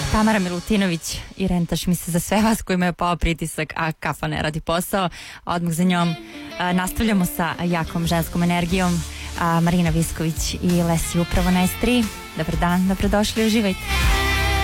Tamara Milutinović i Rentaš mi se za sve vas kojima je pao pritisak, a kafa ne radi posao. Odmah za njom nastavljamo sa jakom ženskom energijom. Marina Visković i Lesi upravo na S3. Dobar dan, dobrodošli, uživajte.